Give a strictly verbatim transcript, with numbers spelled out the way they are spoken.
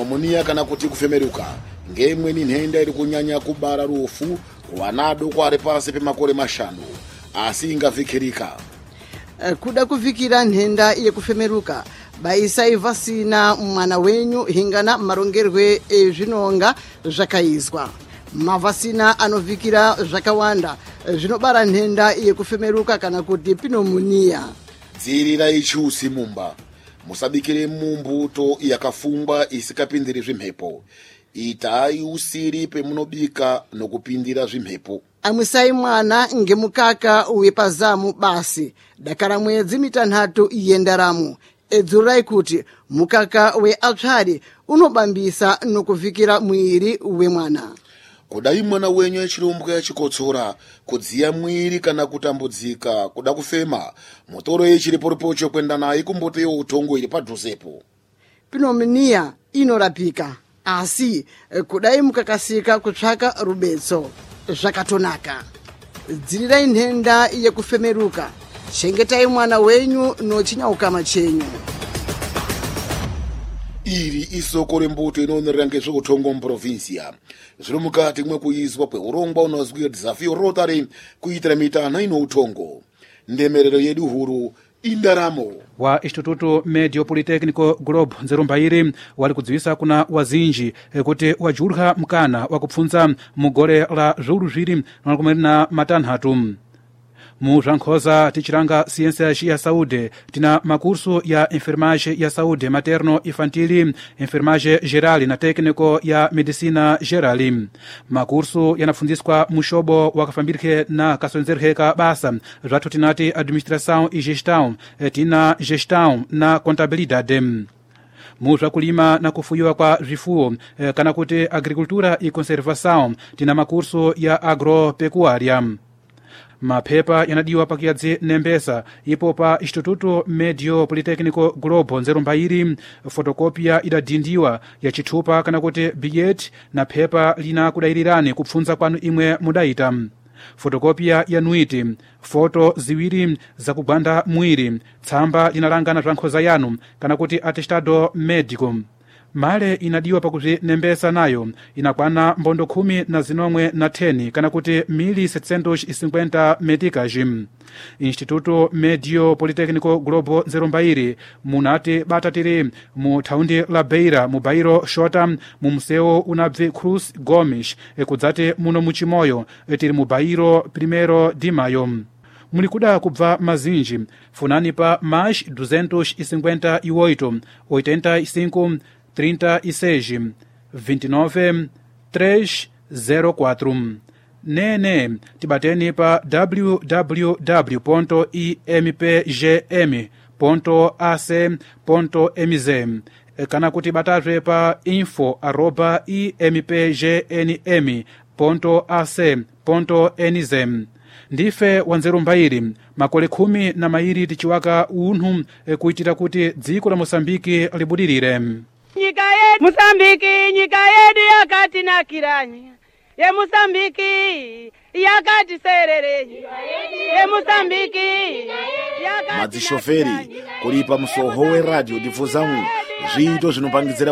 pneumonia kana kuti kufemeruka ngemwe ni nhenda iri kunyanya kubara rufu wanado kwari pasi pemakore mashanu asi ingavikirika. Kuda kuvikira nhenda yekufemeruka baisai vasina mwana wenyu hingana marongerwe ezvinonga zvakaizwa. Mavasina anovikira zvakawanda zvinobara nhenda yekufemeruka kana kuti pneumonia. Dzirirai chusi mumba. Musabikire mumbuto yakafungwa isikapindire zvimhepo. Itai usiri pemunobika nokupindira zvimhepo. Amwisai mwana ngemukaka wepazamu basi. Dakara mwedzi mitanhatu yendaramo. Edzurai kuti mukaka we apsari unobambisa nokuvikira mwiri wemwana. Kudai mwana wenyu echirumbwa yachikotsora kudziya mwiri kana kutambudzika kuda kufema motoro yechiriporipocho kwenda naye kumboto yeutongo iri padhuzepo. Pneumonia inorapika asi kudai mukakasika kutsvaka rubetso zvakatonaka. Dzirirai nhenda yekufemeruka. Chengetai mwana wenyu nochinyauka chenyu. Iri isoko rembuto inoonera ngezveutongo muprovinsia. Zviri mukati mwekuizwa kweurongwa unozwira Desafio Rotary kuitira mitana inoutongo. Ndemerero yedu huru indaramo. Wa Instituto Medio Politecnico Globo Nzerumbairi wali kudziwisa kuna wazinji kuti wajurha mkana wakupfunza mugore la zviuru zviri na matanhatu. Mu Jankhoza tichiranga ciência ya saúde tina makurso ya enfermagem ya saúde materno infantili, enfermagem geral na técnico ya medicina geral. Makurso yanapfundziswa mushobo wakafambirike na kasonzerheka basa zvathu tinati administração e gestão, tina gestão na contabilidade. Mu zvakulima na kufuyiwa kwa zvifuwo kana kuti agricultura e conservação tina makurso ya agropecuária. Mapepa yanadiwa pakiyadzi nembesa ipo pa Instituto Medio Politecnico Globo Nzerumbairi. Fotokopia idadindiwa ya chithupa kana kuti billet na pepa lina kudairirani kupfunza kwanu imwe mudaita. Fotokopia ya nuiti, foto ziwiri za kugwanda mwiri, tsamba linalangana zvankhoza yanu kana kuti atestado médico. Male inadiwa pakuti nembesa nayo inakwana mbondo khumi na zinomwe na teni kana kuti mili setecentos e cinquenta meticas. Instituto Medio Politecnico Globo Nzerumbairi munati batatiri mu thaundi la Beira mu bairo shota mu museu unabve Cruz Gomes ekudzati muno muchimoyo tiri mu bairo Primeiro de Maio. Mulikuda kubva mazinji funani pa mais duzentos e cinquenta e oito, oitenta e cinco, trinta e seis, vinte e nove, trezentos e quatro. Nene tibateni pa w w w ponto i m p g m ponto a c ponto m z kana kuti batazve pa info arroba i m p g n m ponto a c ponto n z. Ndife Wanzerumbairi makole khumi na mairi tichiwaka unhu kuitira kuti dziko la Mosambiki libudirire. Nyika yetu Mosambiki, nyika yetu yakati na kiranya. Ye Mosambiki yakati serere. Ye Mosambiki yakati madzishoferi kulipa msoho we radio difuzamwe zvito zvinopangizira